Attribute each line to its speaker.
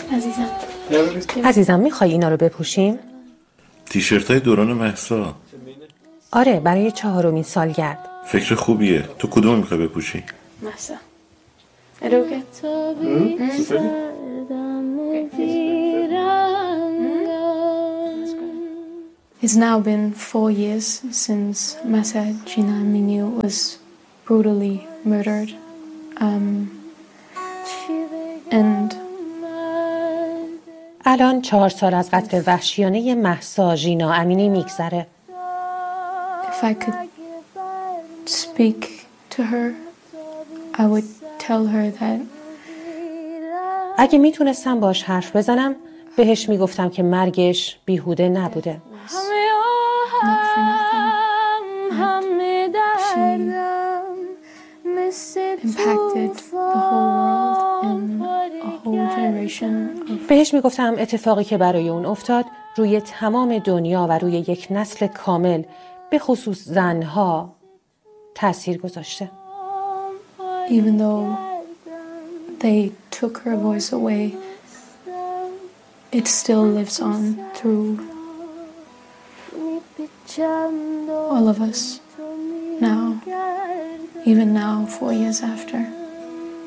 Speaker 1: عزیزم میخوای اینا رو بپوشیم؟
Speaker 2: تیشرتای دوران مهسا.
Speaker 1: آره، برای 4مین سالگرد.
Speaker 2: فکر خوبیه. تو کدوم میخوای بپوشی؟
Speaker 3: مهسا. Är det okej? It's now been 4 years since Mahsa Jina Amini was brutally murdered. And
Speaker 1: الان 4 سال از قتل وحشیانه مهسا ژینا امینی میگذره.
Speaker 3: if I could speak to her, I would tell her that
Speaker 1: اگه میتونستم باش حرف بزنم بهش میگفتم که مرگش بیهوده نبوده.
Speaker 3: not for nothing. She impacted the whole world and a whole generation of
Speaker 1: بهش میگفتم اتفاقی که برای اون افتاد روی تمام دنیا و روی یک نسل کامل به خصوص زنها تأثیر گذاشته.
Speaker 3: even though they took her voice away, it still lives on through all of us now, even now, 4 years after.